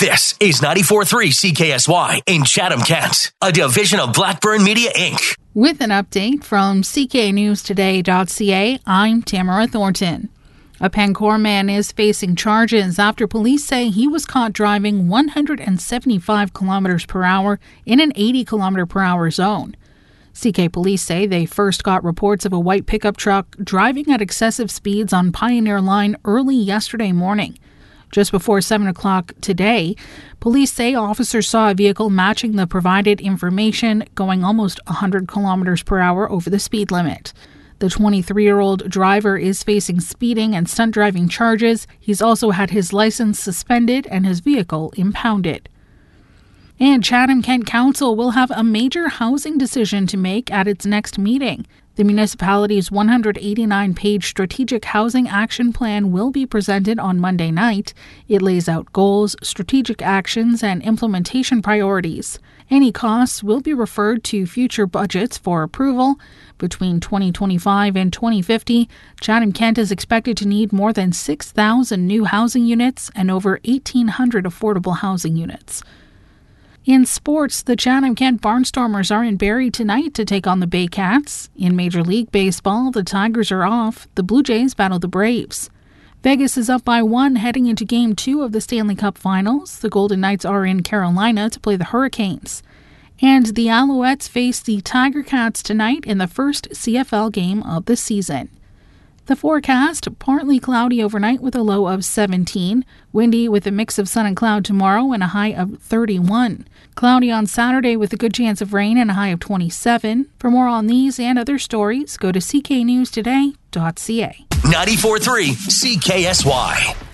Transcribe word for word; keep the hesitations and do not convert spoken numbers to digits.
This is ninety-four point three C K S Y in Chatham-Kent, a division of Blackburn Media, Incorporated. With an update from C K News Today dot C A, I'm Tamara Thornton. A Pancor man is facing charges after police say he was caught driving one hundred seventy-five kilometers per hour in an eighty kilometer per hour zone. C K police say they first got reports of a white pickup truck driving at excessive speeds on Pioneer Line early yesterday morning. Just before seven o'clock today, police say officers saw a vehicle matching the provided information going almost one hundred kilometers per hour over the speed limit. The twenty-three-year-old driver is facing speeding and stunt driving charges. He's also had his license suspended and his vehicle impounded. And Chatham-Kent Council will have a major housing decision to make at its next meeting. The municipality's one hundred eighty-nine page Strategic Housing Action Plan will be presented on Monday night. It lays out goals, strategic actions, and implementation priorities. Any costs will be referred to future budgets for approval. Between twenty twenty-five and twenty fifty, Chatham-Kent is expected to need more than six thousand new housing units and over eighteen hundred affordable housing units. In sports, the Chatham-Kent Barnstormers are in Barrie tonight to take on the Baycats. In Major League Baseball, the Tigers are off. The Blue Jays battle the Braves. Vegas is up by one heading into Game two of the Stanley Cup Finals. The Golden Knights are in Carolina to play the Hurricanes. And the Alouettes face the Tiger Cats tonight in the first C F L game of the season. The forecast, partly cloudy overnight with a low of seventeen. Windy with a mix of sun and cloud tomorrow and a high of thirty-one. Cloudy on Saturday with a good chance of rain and a high of twenty-seven. For more on these and other stories, go to C K News Today dot C A. ninety-four point three C K S Y.